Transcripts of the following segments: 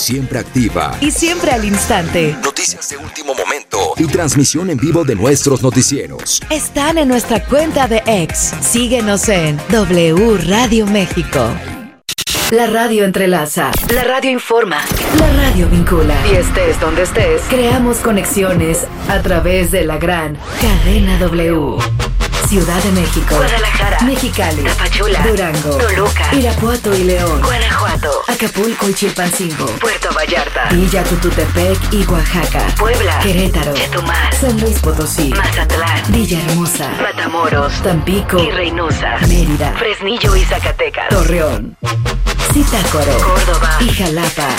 siempre activa y siempre al instante. Noticias de último momento y transmisión en vivo de nuestros noticieros. Están en nuestra cuenta de X. Síguenos en W Radio México. La radio entrelaza, la radio informa, la radio vincula. Y estés donde estés, creamos conexiones a través de la gran cadena W. Ciudad de México, Guadalajara, Mexicali, Tapachula, Durango, Toluca, Irapuato y León, Guanajuato, Acapulco y Chilpancingo, Puerto Vallarta, Villa Tututepec y Oaxaca, Puebla, Querétaro, Chetumal, San Luis Potosí, Mazatlán, Villahermosa, Matamoros, Tampico y Reynosa, Mérida, Fresnillo y Zacatecas, Torreón, Zitácuaro, Córdoba y Jalapa.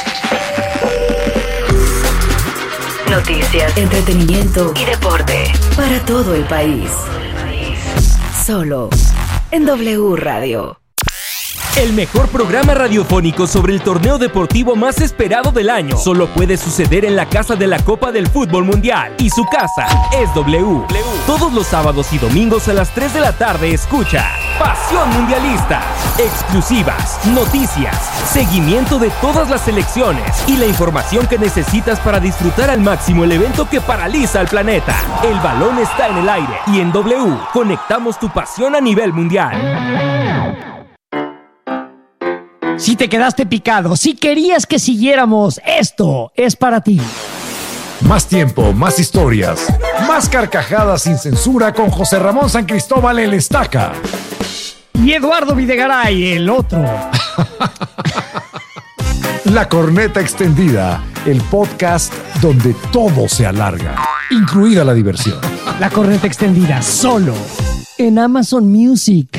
Noticias, entretenimiento y deporte para todo el país. Solo en W Radio. El mejor programa radiofónico sobre el torneo deportivo más esperado del año solo puede suceder en la casa de la Copa del Fútbol Mundial. Y su casa es W. Todos los sábados y domingos a las 3 de la tarde escucha Pasión Mundialista. Exclusivas, noticias, seguimiento de todas las selecciones y la información que necesitas para disfrutar al máximo el evento que paraliza al planeta. El balón está en el aire y en W conectamos tu pasión a nivel mundial. Si te quedaste picado, si querías que siguiéramos, esto es para ti. Más tiempo, más historias, más carcajadas sin censura con José Ramón San Cristóbal el Estaca. Y Eduardo Videgaray, el otro. La Corneta Extendida, el podcast donde todo se alarga, incluida la diversión. La Corneta Extendida, solo en Amazon Music.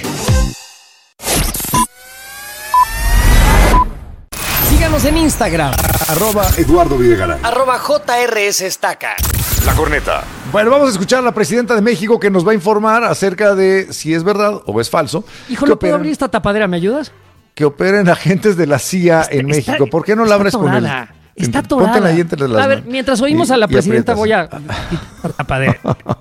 Síganos en Instagram. @Eduardo Videgaray. @JRS Estaca. La Corneta. Bueno, vamos a escuchar a la presidenta de México que nos va a informar acerca de si es verdad o es falso. Hijo, ¿no puedo abrir esta tapadera? ¿Me ayudas? Que operen agentes de la CIA en México. ¿Por qué no la abres con él? Está atorada. Póntela ahí entre las A ver, mientras oímos a la presidenta voy a tapadera.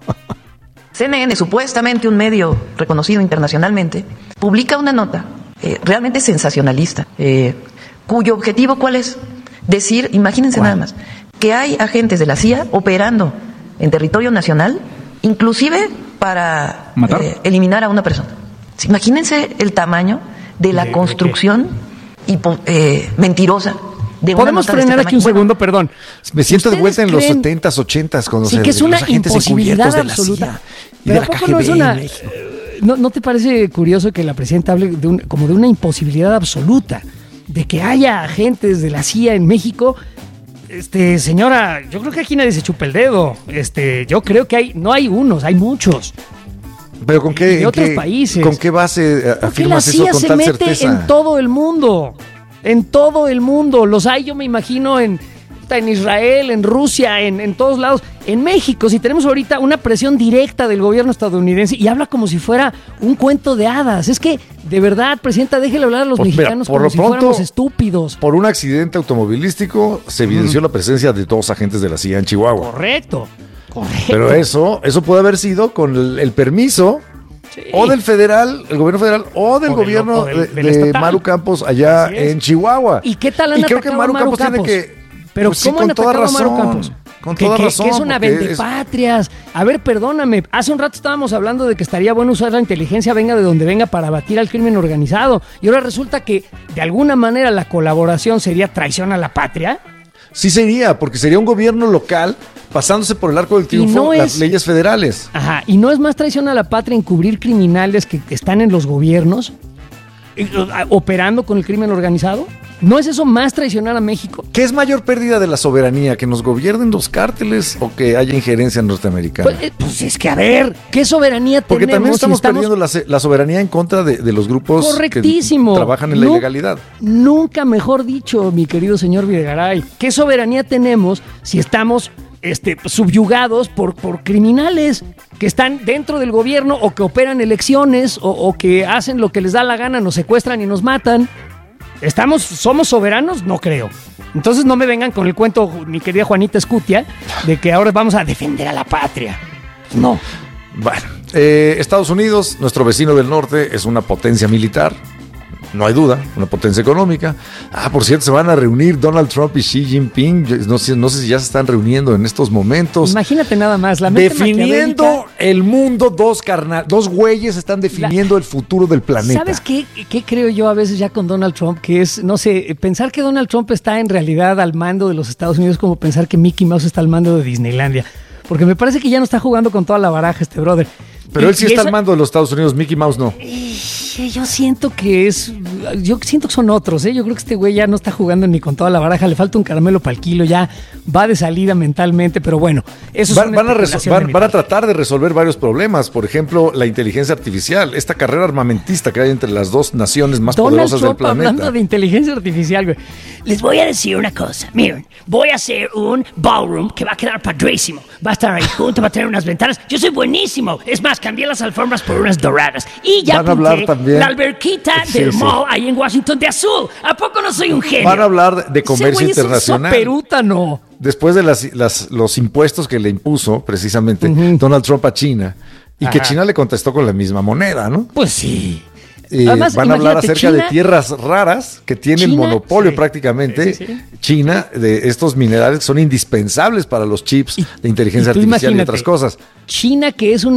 CNN, supuestamente un medio reconocido internacionalmente, publica una nota realmente sensacionalista, cuyo objetivo, ¿cuál es? Decir, imagínense nada más, que hay agentes de la CIA operando en territorio nacional, inclusive para eliminar a una persona. Imagínense el tamaño de la construcción mentirosa. ¿Podemos frenar aquí un segundo? Perdón. Me siento de vuelta en los 70s, 80s, cuando sí, que es una imposibilidad absoluta. Pero ¿a poco no es una... ¿No te parece curioso que la presidenta hable como de una imposibilidad absoluta? De que haya agentes de la CIA en México. Señora, yo creo que aquí nadie se chupa el dedo. Yo creo que no hay unos, hay muchos. ¿Pero con qué? De otros países. ¿Con qué base afirmas eso con tal certeza? Porque la CIA se mete en todo el mundo. En todo el mundo. Los hay, yo me imagino, en Israel, en Rusia, en todos lados. En México, si tenemos ahorita una presión directa del gobierno estadounidense y habla como si fuera un cuento de hadas. Es que, de verdad, presidenta, déjele hablar a los mexicanos como si fuéramos estúpidos. Por un accidente automovilístico se evidenció la presencia de 2 agentes de la CIA en Chihuahua. Correcto. Pero eso puede haber sido con el permiso o del federal, el gobierno federal, o del gobierno de Maru Campos allá en Chihuahua. ¿Y qué tal han atacado a Maru Campos? Pero pues ¿cómo han atacado a Maru Campos? Con toda razón. Que es una vendepatrias. A ver, perdóname. Hace un rato estábamos hablando de que estaría bueno usar la inteligencia, venga de donde venga, para abatir al crimen organizado. Y ahora resulta que, de alguna manera, la colaboración sería traición a la patria. Sí sería, porque sería un gobierno local pasándose por el arco del triunfo las leyes federales. Ajá, ¿y no es más traición a la patria encubrir criminales que están en los gobiernos operando con el crimen organizado? ¿No es eso más traicionar a México? ¿Qué es mayor pérdida de la soberanía? ¿Que nos gobiernen los cárteles o que haya injerencia norteamericana? Pues es que, a ver, ¿qué soberanía Porque tenemos? Porque también estamos perdiendo la soberanía en contra de los grupos que trabajan en la ilegalidad. Nunca mejor dicho, mi querido señor Videgaray. ¿Qué soberanía tenemos si estamos subyugados por criminales que están dentro del gobierno o que operan elecciones o que hacen lo que les da la gana, nos secuestran y nos matan? ¿Somos soberanos? No creo. Entonces no me vengan con el cuento, mi querida Juanita Escutia, de que ahora vamos a defender a la patria. No. Bueno, Estados Unidos, nuestro vecino del norte, es una potencia militar. no hay duda, una potencia económica. Por cierto, se van a reunir Donald Trump y Xi Jinping. No sé si ya se están reuniendo en estos momentos. Imagínate nada más, la mente definiendo el mundo, dos güeyes están definiendo el futuro del planeta. ¿Sabes qué creo yo a veces ya con Donald Trump? Que es, no sé, pensar que Donald Trump está en realidad al mando de los Estados Unidos como pensar que Mickey Mouse está al mando de Disneylandia. Porque me parece que ya no está jugando con toda la baraja este brother. Pero él sí está al mando de los Estados Unidos, Mickey Mouse no. Yo siento que son otros, Yo creo que este güey ya no está jugando ni con toda la baraja, le falta un caramelo para el kilo, ya va de salida mentalmente, pero bueno, eso van a tratar de resolver varios problemas, por ejemplo, la inteligencia artificial, esta carrera armamentista que hay entre las dos naciones más poderosas del planeta. Hablando de inteligencia artificial, güey. Les voy a decir una cosa, miren, voy a hacer un ballroom que va a quedar padrísimo, va a estar ahí junto, va a tener unas ventanas, yo soy buenísimo, es más, cambié las alfombras por unas doradas y ya pinté la alberquita del mall ahí en Washington de azul. ¿A poco no soy un genio? Van a hablar de comercio internacional. Es un soperútano. Después de los impuestos que le impuso precisamente Donald Trump a China y que China le contestó con la misma moneda, ¿no? Pues sí. Además, van a hablar acerca de tierras raras que tiene el monopolio prácticamente China de estos minerales que son indispensables para los chips de inteligencia artificial y otras cosas. China, que es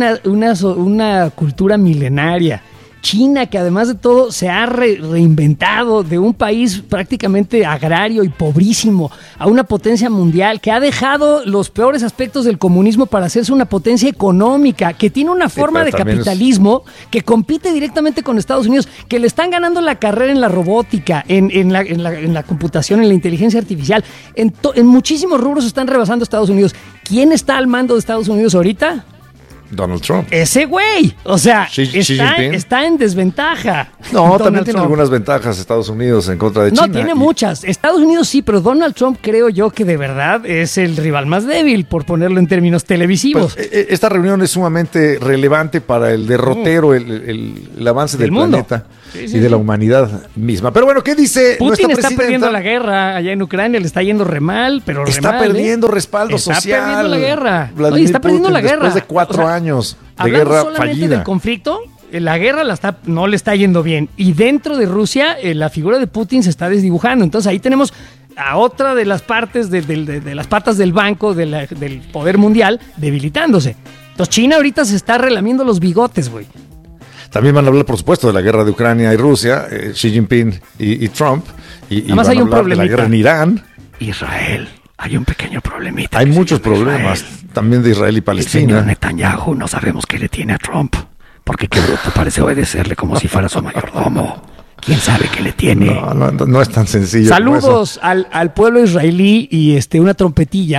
una cultura milenaria. China, que además de todo se ha reinventado de un país prácticamente agrario y pobrísimo a una potencia mundial, que ha dejado los peores aspectos del comunismo para hacerse una potencia económica, que tiene una forma de capitalismo que compite directamente con Estados Unidos, que le están ganando la carrera en la robótica, en la computación, en la inteligencia artificial. En muchísimos rubros están rebasando a Estados Unidos. ¿Quién está al mando de Estados Unidos ahorita? Donald Trump. Ese güey. O sea, está en desventaja. No, Donald también tiene algunas ventajas Estados Unidos en contra de China. No, tiene muchas. Estados Unidos sí, pero Donald Trump creo yo que de verdad es el rival más débil, por ponerlo en términos televisivos. Pues, esta reunión es sumamente relevante para el derrotero, el avance del planeta y de la humanidad misma. Pero bueno, ¿qué dice Putin? Está perdiendo la guerra allá en Ucrania, le está yendo re mal, pero está perdiendo respaldo social. Está perdiendo la guerra. Está perdiendo la guerra. Después de 4 años de guerra fallida. Del conflicto, la guerra no le está yendo bien. Y dentro de Rusia, la figura de Putin se está desdibujando. Entonces ahí tenemos a otra de las partes de las patas del banco del poder mundial debilitándose. Entonces China ahorita se está relamiendo los bigotes, güey. También van a hablar, por supuesto, de la guerra de Ucrania y Rusia, Xi Jinping y Trump. Y además van hay a un hablar problemita. de la guerra en Irán. Israel. Hay un pequeño problemita. Hay muchos problemas también de Israel y Palestina. El señor Netanyahu, no sabemos qué le tiene a Trump, porque qué bruto parece obedecerle como si fuera su mayordomo. ¿Quién sabe qué le tiene? No es tan sencillo. Saludos al pueblo israelí y una trompetilla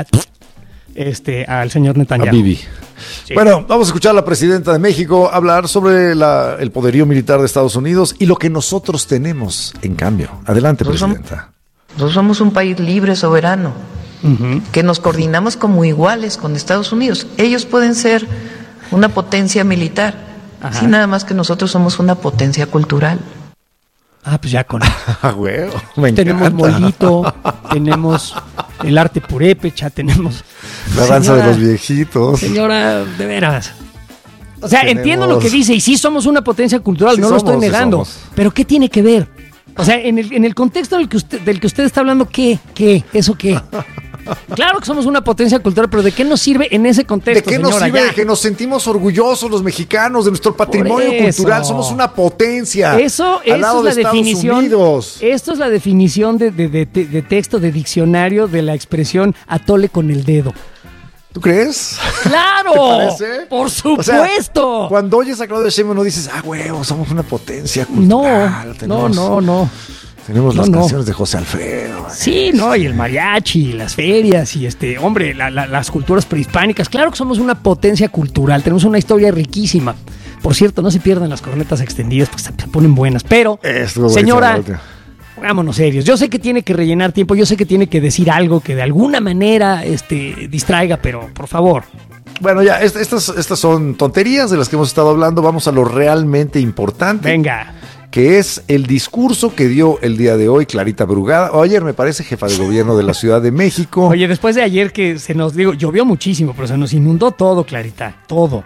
al señor Netanyahu. A Bibi. Sí. Bueno, vamos a escuchar a la presidenta de México hablar sobre el poderío militar de Estados Unidos y lo que nosotros tenemos en cambio. Adelante, presidenta. Nosotros somos un país libre, soberano, que nos coordinamos como iguales con Estados Unidos. Ellos pueden ser una potencia militar, sí, nada más que nosotros somos una potencia cultural. Pues ya con huevo, me tenemos molito, tenemos el arte purépecha, tenemos la danza de los viejitos. Señora, de veras. O sea, entiendo lo que dice, y sí somos una potencia cultural, sí, no lo estoy negando. Pero ¿qué tiene que ver? O sea, en el contexto del que usted está hablando, ¿qué? ¿Eso qué? Claro que somos una potencia cultural, pero ¿de qué nos sirve en ese contexto, ¿De qué nos sirve? De que nos sentimos orgullosos los mexicanos de nuestro patrimonio cultural. Somos una potencia. Eso es la definición. Esto es la definición de texto, de diccionario, de la expresión atole con el dedo. ¿Tú crees? ¡Claro! ¿Te parece? ¡Por supuesto! O sea, cuando oyes a Claudia Sheinbaum no dices, huevo, somos una potencia cultural. No. Tenemos las canciones de José Alfredo. Sí, y el mariachi, y las ferias, y las culturas prehispánicas. Claro que somos una potencia cultural, tenemos una historia riquísima. Por cierto, no se pierdan las cornetas extendidas porque se ponen buenas. Pero, señora, pongámonos serios. Yo sé que tiene que rellenar tiempo, yo sé que tiene que decir algo que de alguna manera distraiga, pero por favor. Bueno, ya, estas son tonterías de las que hemos estado hablando. Vamos a lo realmente importante. Venga. Que es el discurso que dio el día de hoy Clarita Brugada, o ayer me parece, jefa de gobierno de la Ciudad de México. Oye, después de ayer que llovió muchísimo, pero se nos inundó todo, Clarita, todo.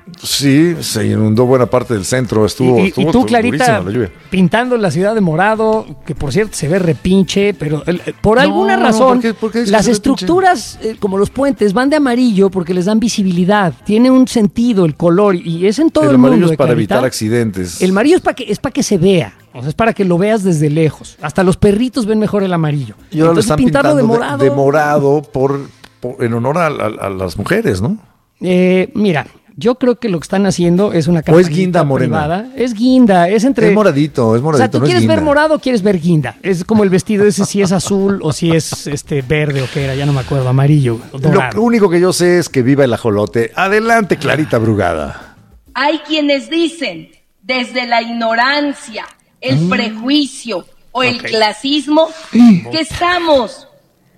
Sí, se inundó buena parte del centro. Y tú, Clarita, pintando la ciudad de morado, que por cierto se ve repinche, pero por alguna razón, ¿por qué las estructuras, como los puentes, van de amarillo porque les dan visibilidad. Tiene un sentido el color y es en todo el mundo. El amarillo es para evitar accidentes. El amarillo es para que se vea. O sea, es para que lo veas desde lejos. Hasta los perritos ven mejor el amarillo. Y ahora entonces, lo están pintando de morado en honor a las mujeres, ¿no? Mira, yo creo que lo que están haciendo es una campaña. ¿O es guinda morena? Privada. Es guinda, es entre... Es moradito. O sea, ¿tú quieres ver morado o quieres ver guinda? Es como el vestido ese, si es azul o si es verde o qué era, ya no me acuerdo, amarillo o dorado. Lo único que yo sé es que viva el ajolote. Adelante, Clarita Brugada. Hay quienes dicen, desde la ignorancia, el prejuicio o el clasismo, que estamos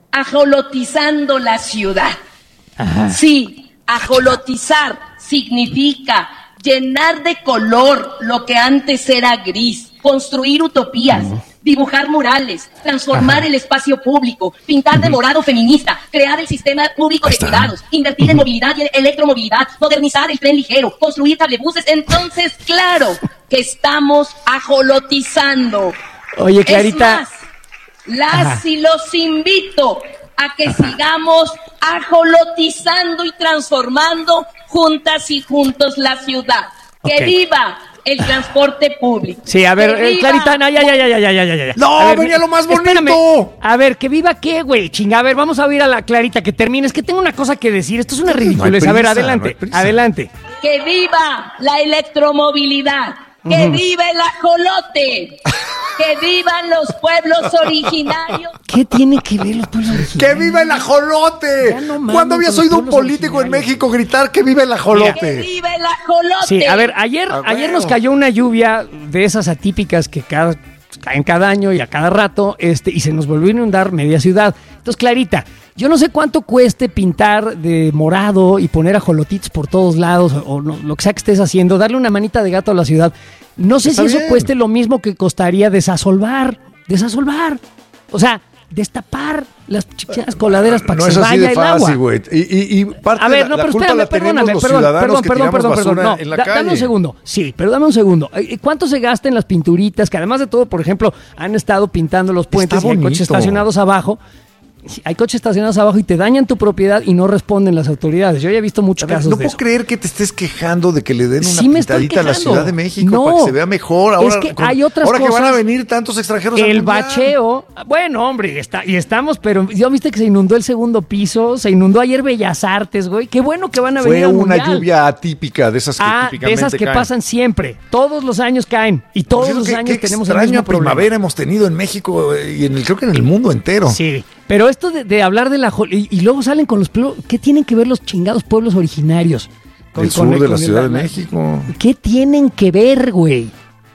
ajolotizando la ciudad. Ajá. Sí, ajolotizar significa llenar de color lo que antes era gris, construir utopías, dibujar murales, transformar el espacio público, pintar de morado feminista, crear el sistema público de cuidados, invertir en movilidad y electromovilidad, modernizar el tren ligero, construir cablebuses. Entonces, claro que estamos ajolotizando. Oye, Clarita. Es más, y los invito a que sigamos ajolotizando y transformando juntas y juntos la ciudad. ¡Que viva el transporte público! Sí, a ver, Clarita, ya. No, venía lo más bonito. Espérame. A ver, ¿que viva qué, güey? Chinga, a ver, vamos a oír a la Clarita que termine. Es que tengo una cosa que decir. Esto es una ridiculez. A ver, adelante, adelante. ¡Que viva la electromovilidad! ¡Que viva el ajolote! ¡Que vivan los pueblos originarios! ¿Qué tiene que ver los pueblos originarios? ¡Que viva el ajolote! ¿Cuándo habías oído un político en México gritar que viva el ajolote? ¡Que viva el ajolote! Sí, a ver, ayer nos cayó una lluvia de esas atípicas que caen cada año y a cada rato, y se nos volvió a inundar media ciudad. Entonces, Clarita, yo no sé cuánto cueste pintar de morado y poner ajolotitos por todos lados, o no, lo que sea que estés haciendo, darle una manita de gato a la ciudad. No sé si eso cueste lo mismo que costaría desasolvar. O sea, destapar las chiquitas coladeras para que se vaya el agua. Güey. Y parte a ver, no, pero espérame, perdóname, perdón. No, dame un segundo. Sí, pero dame un segundo. ¿Cuánto se gasta en las pinturitas? Que además de todo, por ejemplo, han estado pintando los puentes y hay coches estacionados abajo. Hay coches estacionados abajo y te dañan tu propiedad y no responden las autoridades. Yo ya he visto muchos casos de eso. No puedo creer que te estés quejando de que le den una pintadita a la Ciudad de México para que se vea mejor. Ahora, es que hay otras cosas. Ahora que van a venir tantos extranjeros. El bacheo, bueno, hombre, estamos, pero ¿ya viste que se inundó el segundo piso? Se inundó ayer Bellas Artes, güey. Qué bueno que van a venir al Mundial. Una lluvia atípica, de esas que típicamente de esas que caen. Pasan siempre. Todos los años caen. Y todos los años tenemos el mismo problema. Primavera hemos tenido en México y creo que en el mundo entero. Sí. Pero esto de hablar de la... Y luego salen con los pueblos... ¿Qué tienen que ver los chingados pueblos originarios? El sur de la Ciudad de México. ¿Qué tienen que ver, güey?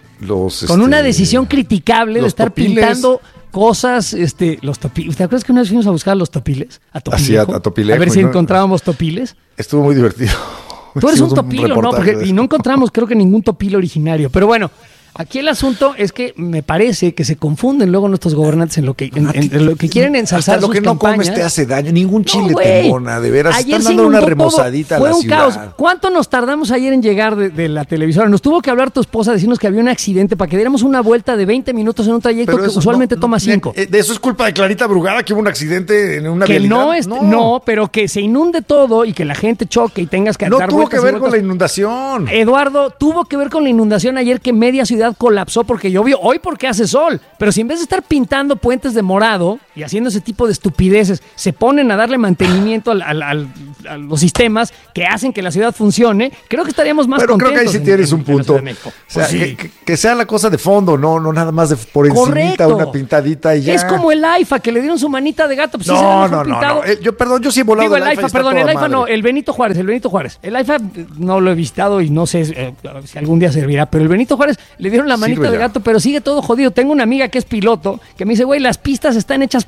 Con una decisión criticable de estar pintando cosas... los topiles. ¿Te acuerdas que una vez fuimos a buscar los topiles? A Topilejo. A Topilejo. A ver si encontrábamos topiles. Estuvo muy divertido. Tú eres un topilo, ¿no? Y no encontramos, creo que ningún topilo originario. Pero bueno... Aquí el asunto es que me parece que se confunden luego nuestros gobernantes en lo que quieren ensalzar sus campañas. Lo que no comes te hace daño, ningún chile te embona, de veras. Ayer están dando una remozadita a la ciudad. Fue un caos. ¿Cuánto nos tardamos ayer en llegar de la televisora? Nos tuvo que hablar tu esposa, decirnos que había un accidente para que diéramos una vuelta de 20 minutos en un trayecto que usualmente toma 5. De eso es culpa de Clarita Brugada, que hubo un accidente en una vialidad. No, pero que se inunde todo y que la gente choque y tengas que dar vueltas. No tuvo que ver con la inundación. Eduardo, tuvo que ver con la inundación ayer que media ciudad colapsó porque llovió, hoy porque hace sol, pero si en vez de estar pintando puentes de morado y haciendo ese tipo de estupideces, se ponen a darle mantenimiento a los sistemas que hacen que la ciudad funcione, creo que estaríamos más contentos. Pero creo que ahí sí tienes un punto. O sea, sí. que sea la cosa de fondo, no nada más por encimita, una pintadita y ya. Es como el AIFA, que le dieron su manita de gato. Pues no. Yo sí he volado. Digo, el AIFA no, el Benito Juárez. El AIFA no lo he visitado y no sé si algún día servirá, pero el Benito Juárez le dieron la manita de gato, pero sigue todo jodido. Tengo una amiga que es piloto que me dice, güey, las pistas están hechas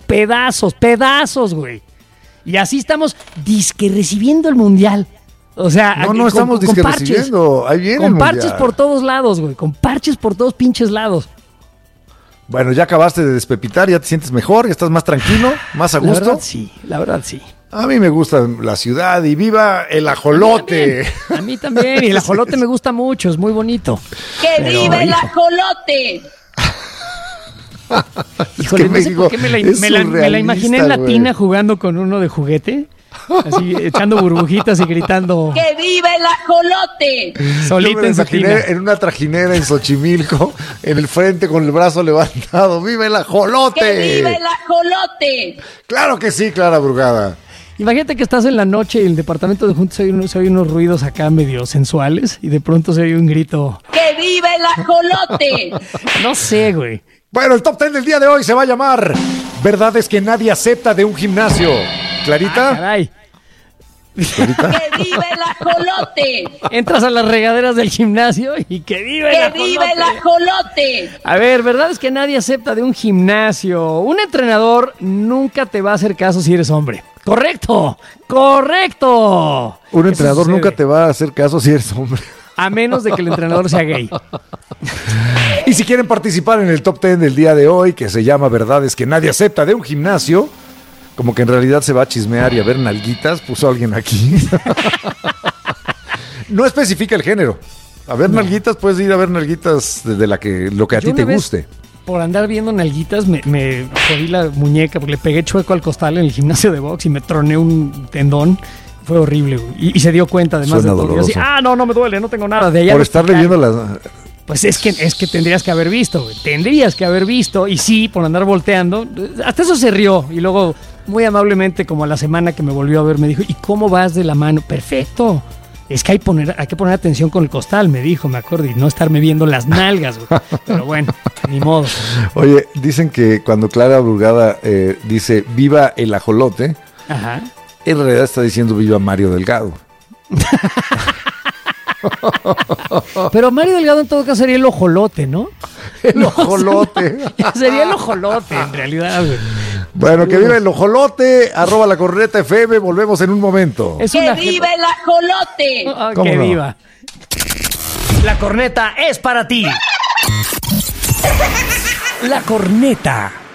pedazos, güey. Y así estamos disque recibiendo el Mundial. O sea, no estamos disque recibiendo. Ahí viene con parches por todos lados, güey. Con parches por todos pinches lados. Bueno, ya acabaste de despepitar, ya te sientes mejor, ya estás más tranquilo, más a gusto. La verdad sí. A mí me gusta la ciudad y viva el ajolote. A mí también. Y el ajolote me gusta mucho, es muy bonito. ¡Que viva el ajolote! Híjole, no sé por qué me la imaginé en la tina jugando con uno de juguete. Así, echando burbujitas y gritando ¡que viva el ajolote! Solito en su tina. En una trajinera en Xochimilco, en el frente con el brazo levantado. ¡Viva el ajolote! ¡Que viva el ajolote! Claro que sí, Clara Brugada. Imagínate que estás en la noche y el departamento de juntos se oye unos ruidos acá medio sensuales y de pronto se oye un grito. ¡Que viva el ajolote! No sé, güey. Bueno, el top 10 del día de hoy se va a llamar Verdades que nadie acepta de un gimnasio. ¿Clarita? Caray. ¿Clarita? ¡Que viva el ajolote! Entras a las regaderas del gimnasio y ¡que viva el ajolote! ¡Que viva el ajolote! A ver, verdad es que nadie acepta de un gimnasio. Un entrenador nunca te va a hacer caso si eres hombre. ¡Correcto! ¡Correcto! Un entrenador nunca te va a hacer caso si eres hombre. A menos de que el entrenador sea gay. Y si quieren participar en el top 10 del día de hoy, que se llama Verdades que nadie acepta de un gimnasio, como que en realidad se va a chismear y a ver nalguitas, puso alguien aquí. No especifica el género. A ver nalguitas, puedes ir a ver nalguitas de lo que a ti te guste. Por andar viendo nalguitas me jodí la muñeca porque le pegué chueco al costal en el gimnasio de box y me troné un tendón. Fue horrible, güey. Y se dio cuenta además Suena de todo. doloroso. Y así, no me duele, no tengo nada. De allá por estarle viendo las... Pues es que tendrías que haber visto, güey. Tendrías que haber visto. Y sí, por andar volteando. Hasta eso se rió. Y luego, muy amablemente, como a la semana que me volvió a ver, me dijo, ¿y cómo vas de la mano? Perfecto. Es que hay que poner atención con el costal, me dijo, me acuerdo, y no estarme viendo las nalgas, güey. Pero bueno, ni modo. Oye, dicen que cuando Clara Brugada dice viva el ajolote, ajá, en realidad está diciendo viva Mario Delgado. Pero Mario Delgado en todo caso sería el ojolote, ¿no? El ojolote. Sería el ojolote, en realidad, güey. Bueno, que viva el ojolote, @lacorneta_FM, volvemos en un momento. ¡Que viva el ajolote! ¡Que no? viva! La corneta es para ti. La corneta.